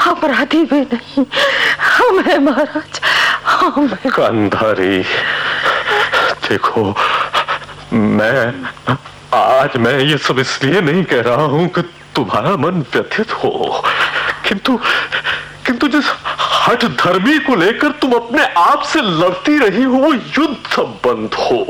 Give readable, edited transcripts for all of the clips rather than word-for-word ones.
अपराधी भी नहीं हम हैं महाराज, हम हैं। गांधारी देखो, मैं ये सब इसलिए नहीं कह रहा हूं कि तुम्हारा मन व्यथित हो, किंतु जिस हठ धर्मी को लेकर तुम अपने आप से लड़ती रही हो वो युद्ध बंद हो।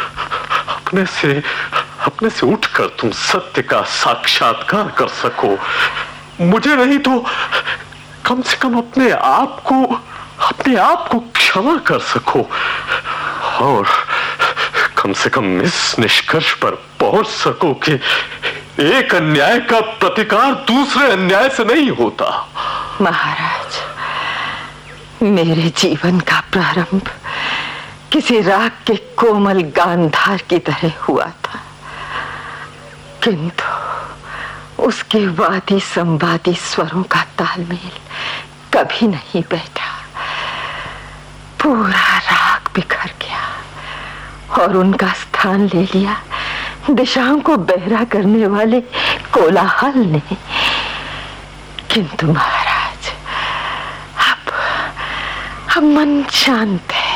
अपने से उठकर तुम सत्य का साक्षात्कार कर सको। मुझे नहीं तो कम से कम अपने आप को क्षमा कर सको, और कम से कम इस निष्कर्ष पर पहुंच सको कि एक अन्याय का प्रतिकार दूसरे अन्याय से नहीं होता। महाराज, मेरे जीवन का प्रारंभ किसी राग के कोमल गांधार की तरह हुआ था, किंतु उसके वादी संवादी स्वरों का तालमेल कभी नहीं बैठा। पूरा राग बिखर गया और उनका स्थान ले लिया दिशाओं को बहरा करने वाले कोलाहल ने। किंतु महाराज, अब मन शांत है।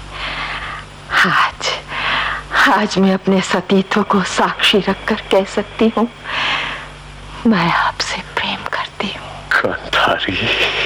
आज मैं अपने सतीत्व को साक्षी रखकर कह सकती हूँ, मैं आपसे प्रेम करती हूँ। गांधारी,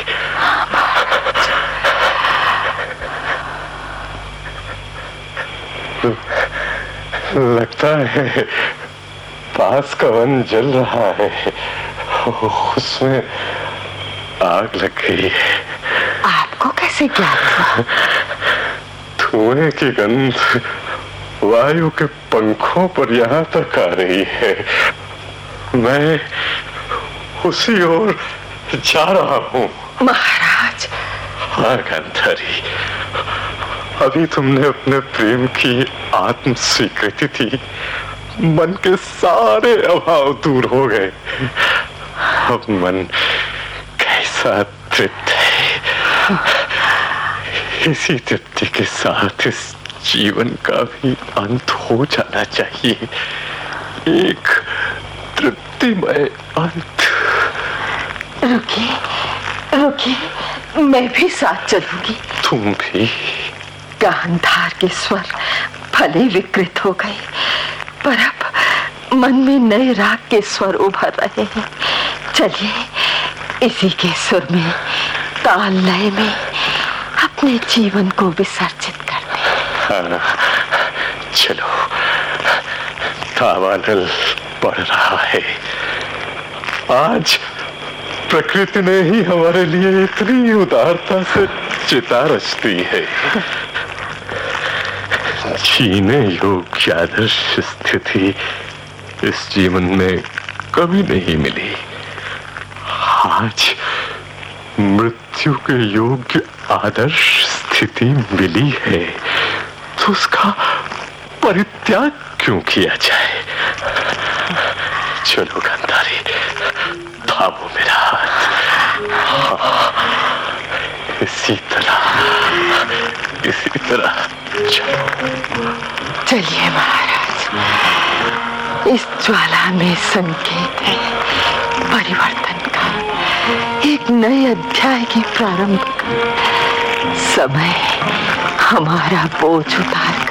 लगता है पास का वन जल रहा है, उसमें आग लग गई है। आपको कैसे ज्ञात हुआ? धुएं की गंध वायु के पंखों पर यहाँ तक आ रही है। मैं उसी ओर जा रहा हूँ। महाराज। हाँ गांधारी, अभी तुमने अपने प्रेम की आत्म स्वीकृति थी, मन के सारे अभाव दूर हो गए। अब मन कैसा तृप्त है। इसी तृप्ति के साथ इस जीवन का भी अंत हो जाना चाहिए, एक तृप्तिमय अंत। रुकिए, मैं भी साथ चलूंगी। तुम भी? गांधार के स्वर भले विकृत हो गए, पर अब मन में नए राग के स्वर उभर रहे हैं। चलिए इसी के सुर में, ताल लय में अपने जीवन को विसर्जित करते हैं। हाँ, चलो। दावानल पड़ रहा है। आज प्रकृति ने ही हमारे लिए इतनी उदारता से चिता रचती है। जीने योग्य आदर्श स्थिति इस जीवन में कभी नहीं मिली। आज मृत्यु के योग्य आदर्श स्थिति मिली है, तो उसका परित्याग क्यों किया जाए? चलो गांधारी, थामो मेरा हाथ। इसी तरह चलो। चलिए महाराज, इस ज्वाला में संकेत है परिवर्तन का, एक नए अध्याय की प्रारंभ का। समय हमारा बोझ उतार